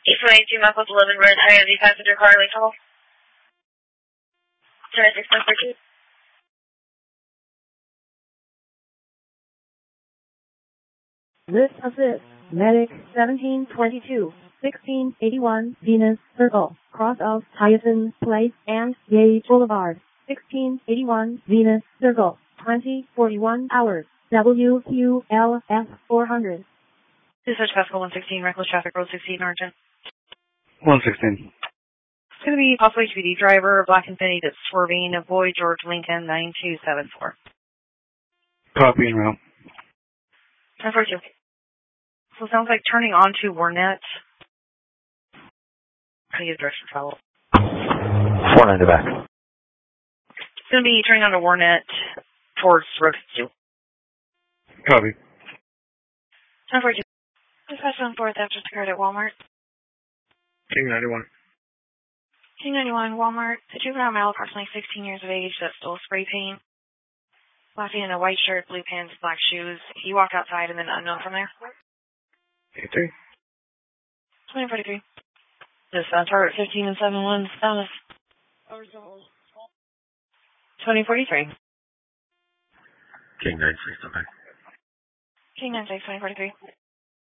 822 Mount 11 Road, higher the passenger car, late call. Sorry, 642. This assist, Medic 1722, 1681 Venus Circle, cross of Hyacinth Place and Gay Boulevard, 1681 Venus Circle, 2041 hours, WQLF 400. Dispatch Pascal 116, reckless traffic, road 16, Argent. 116. It's going to be possible HPD driver, Black Infinity that's swerving, avoid George Lincoln 9274. Copy and route. 1042. So it sounds like turning onto Warnet. How do you get direction travel? 49 to back. It's going to be turning onto Warnet towards Road 2. Copy. 1042. Dispatch on 4th after occurred at Walmart. King 91. King 91, Walmart. A juvenile male, approximately 16 years of age, that stole spray paint. Laughing in a white shirt, blue pants, black shoes. He walked outside and then unknown from there. 83. 2043. This target 15 and 71, Thomas. 2043. King 96 to back. King 96, 2043.